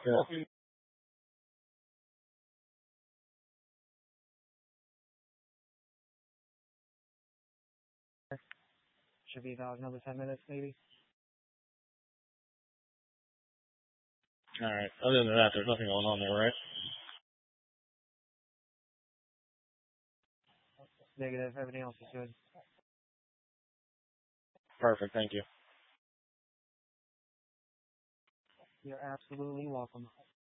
Yeah. Should be about another 10 minutes, maybe. All right. Other than that, there's nothing going on there, right? Negative. Everything else is good. Perfect. Thank you. You're absolutely welcome.